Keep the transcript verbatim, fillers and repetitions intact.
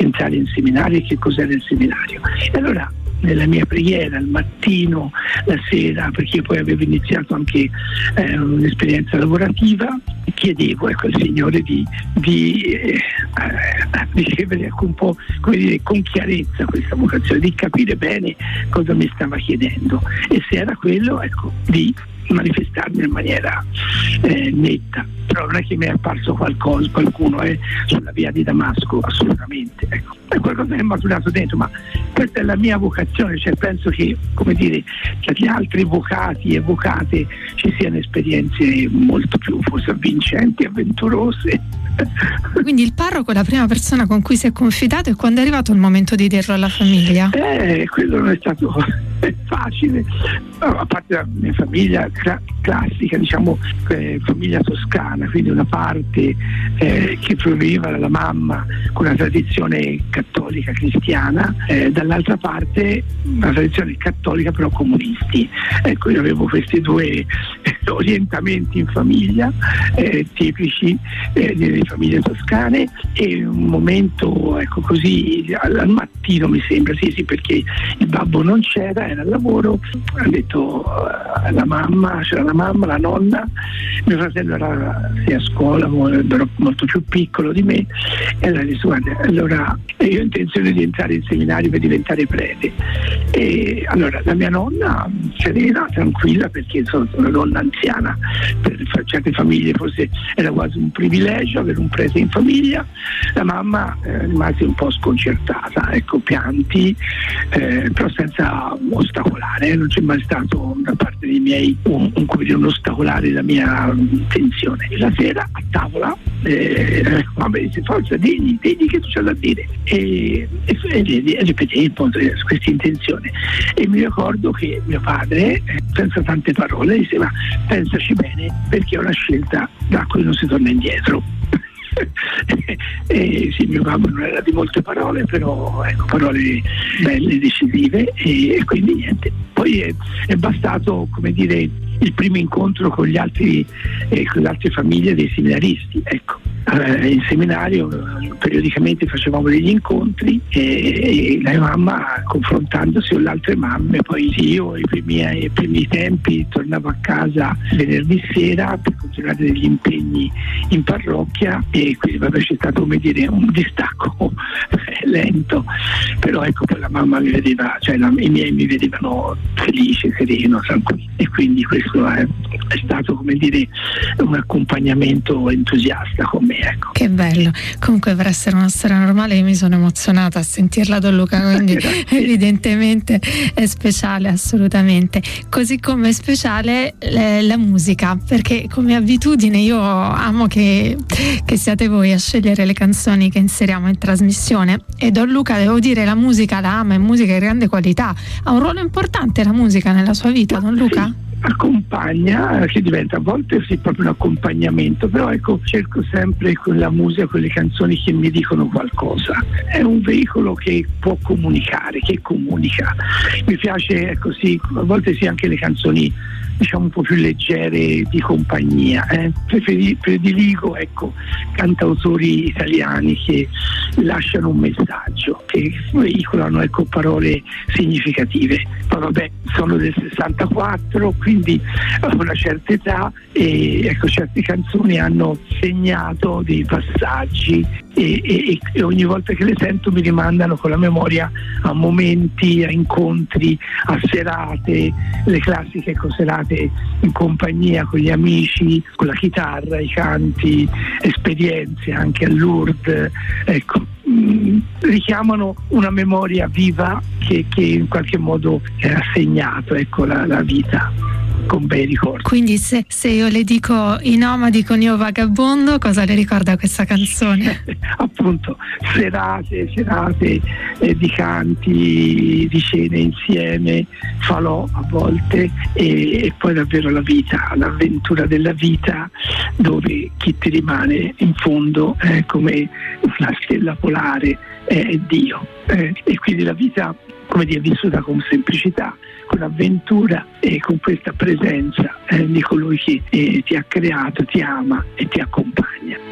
entrare in seminario e che cos'era il seminario. E allora nella mia preghiera al mattino, la sera, perché io poi avevo iniziato anche eh, un'esperienza lavorativa, chiedevo ecco, al Signore di, di eh, ricevere ecco, un po' come dire, con chiarezza questa vocazione, di capire bene cosa mi stava chiedendo e se era quello ecco, di manifestarmi in maniera eh, netta. Però non è che mi è apparso qualcosa, qualcuno eh, sulla via di Damasco, assolutamente, ecco. È qualcosa che è maturato dentro, ma questa è la mia vocazione, cioè penso che, come dire, che gli altri vocati e vocate ci siano esperienze molto più forse avvincenti, avventurose. Quindi il parroco è la prima persona con cui si è confidato, e quando è arrivato il momento di dirlo alla famiglia? Eh, quello non è stato facile, a parte la mia famiglia cla- classica, diciamo eh, famiglia toscana, quindi una parte eh, che proveniva dalla mamma con una tradizione cattolica cristiana, eh, dall'altra parte una tradizione cattolica però comunisti. Ecco, io avevo questi due orientamenti in famiglia eh, tipici eh, delle famiglie toscane, e un momento ecco così al, al mattino mi sembra, sì sì perché il babbo non c'era, era al lavoro, ha detto uh, la mamma, c'era la mamma, la nonna, mio fratello era sì, a scuola, era molto più piccolo di me, e allora disse guarda, allora io ho intenzione di entrare in seminario per diventare prete. E allora la mia nonna serena, tranquilla, perché sono una donna anziana, per certe famiglie forse era quasi un privilegio avere un prete in famiglia. La mamma eh, rimase un po' sconcertata, ecco, pianti, eh, però senza ostacolare, eh, non c'è mai stato da parte dei miei un, un, come dire, un ostacolare la mia intenzione. La sera a tavola eh, vabbè, dice forza digli, digli che tu c'hai da dire, e, e, e, e ripetevo questa intenzione, e mi ricordo che mio padre eh, senza tante parole diceva pensaci bene perché è una scelta da cui non si torna indietro. E sì, mio babbo non era di molte parole, però ecco, parole belle, decisive, e, e quindi niente. Poi è, è bastato, come dire, il primo incontro con gli altri eh, con le altre famiglie dei seminaristi, ecco. Eh, in seminario periodicamente facevamo degli incontri, e, e la mia mamma, confrontandosi con le altre mamme, poi io i primi, i primi tempi tornavo a casa venerdì sera per continuare degli impegni in parrocchia, e quindi vabbè, c'è stato, come dire, un distacco lento, però ecco, poi la mamma mi vedeva, cioè la, i miei mi vedevano felice, sereno, tranquillo, e quindi questo è, è stato, come dire, un accompagnamento entusiasta con me. Ecco. Che bello, comunque per essere una storia normale io mi sono emozionata a sentirla, Don Luca, quindi evidentemente è speciale, assolutamente, così come è speciale eh, la musica, perché come abitudine io amo che, che siate voi a scegliere le canzoni che inseriamo in trasmissione, e Don Luca, devo dire, la musica la ama, è musica di grande qualità, ha un ruolo importante la musica nella sua vita, Don Luca? Sì. Accompagna, che diventa a volte sì proprio un accompagnamento, però ecco, cerco sempre con la musica, con le canzoni che mi dicono qualcosa. È un veicolo che può comunicare, che comunica. Mi piace, ecco sì, a volte sì anche le canzoni diciamo un po' più leggere di compagnia, eh. Preferi, prediligo ecco cantautori italiani che lasciano un messaggio, che veicolano ecco parole significative. Poi vabbè, sono del sessantaquattro, quindi ho una certa età, e ecco certe canzoni hanno segnato dei passaggi, e, e, e ogni volta che le sento mi rimandano con la memoria a momenti, a incontri, a serate, le classiche ecco, serate in compagnia con gli amici, con la chitarra, i canti, esperienze anche a Lourdes, ecco, mh, richiamano una memoria viva che, che in qualche modo ha segnato ecco, la, la vita con bei ricordi. Quindi se, se io le dico I nomadi con Io vagabondo, cosa le ricorda questa canzone? Appunto, serate, serate eh, di canti, di cene insieme, falò a volte, e, e poi davvero la vita, l'avventura della vita, dove chi ti rimane in fondo è come una stella polare, è Dio, eh, e quindi la vita, come dire, vissuta con semplicità, con avventura e con questa presenza eh, di colui che eh, ti ha creato, ti ama e ti accompagna.